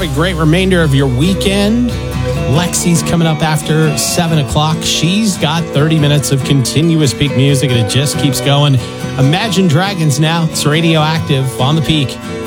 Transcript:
a great remainder of your weekend. Lexi's coming up after 7 o'clock. She's got 30 minutes of continuous peak music, and it just keeps going. Imagine Dragons now. It's Radioactive on the Peak.